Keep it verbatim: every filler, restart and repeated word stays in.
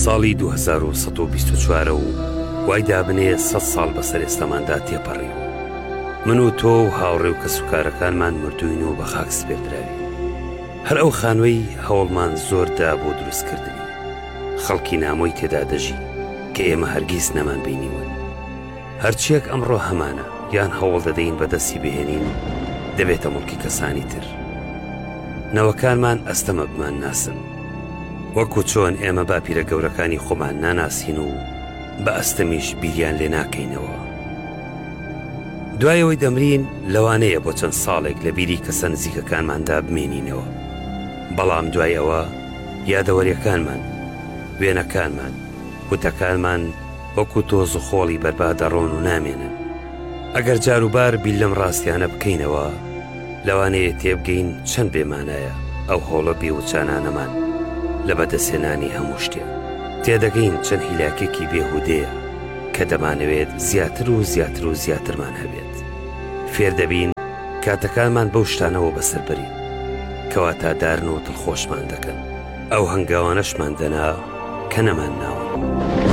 ساڵی دوو هەزار و سەد و بیست و چوار و وای دابنێ سەد ساڵ بەسەر ئێستەماندا تێپەڕیوە. من و تۆ و هاوڕێ و کەسوکارەکانمان مردوین و بە خاک سپێردراوی. هەر ئەو خانوەی هەوڵمان زۆردا بۆ دروستکردنی، خەڵکی نامۆی تێدا دەژی کە ئێمە هەرگیز نەمان بینیون. هەرچیەک ئەمڕۆ هەمانە، یان هەوڵ دەدەین بەدەستی بهێنین دەبێتە مڵکی کەسانی تر. نەوەکانمان ئەستەمە بمان ناسن، وەکو چۆن ئێمە باپیرە گەورەکانی خۆمان ناناسین و بە ئەستەمیش بیریان لێ ناکەینەوە. دوایەوەی دەمرین لەوانەیە بۆ چەند ساڵێک لە بیری کەسە نزیکەکانماندا بمێنینەوە، بەڵام دوایەوە یادەوەریەکانمان، وێنەکانمان، وتەکانمان وەکو تۆز و خۆڵی بەربادەڕۆن و نامێنن. ئەگەر جاروبار بیل لەم ڕاستیانە بکەینەوە، لەوانەیە تێبگەین چەند بێمانایە ئەو هۆڵە بێوچانانەمان لە بەدەستهێنانی هەموو شتێک. تێدەگەین چەند هیلاکێکی بێهودەیە کە دەمانەوێت زیاتر و زیاتر و زیاترمان هەبێت. فێر دەبین کاتەکانمان بەو شتانەوە بەسەر بەرین کەواتە دارن و دڵخۆشمان دەکەن. ئەو هەنگاوانەشمان دەنا کە نەمان ناوە.